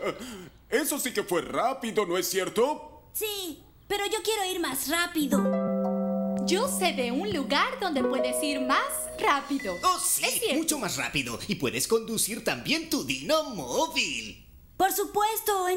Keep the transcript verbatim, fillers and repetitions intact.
Eso sí que fue rápido, ¿no es cierto? Sí, pero yo quiero ir más rápido. Yo sé de un lugar donde puedes ir más rápido. Oh, sí, Es cierto. mucho más rápido. Y puedes conducir también tu Dino móvil. Por supuesto,